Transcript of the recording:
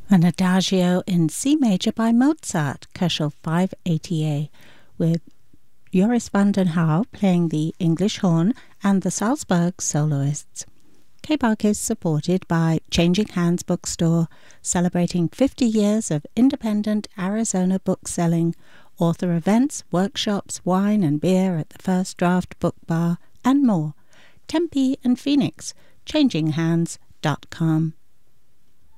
An Adagio in C major by Mozart, Köchel 580A, with Joris van den Houw playing the English horn and the Salzburg soloists. KBUK is supported by Changing Hands Bookstore, celebrating 50 years of independent Arizona book selling, author events, workshops, wine and beer at the First Draft Book Bar, and more. Tempe and Phoenix, changinghands.com.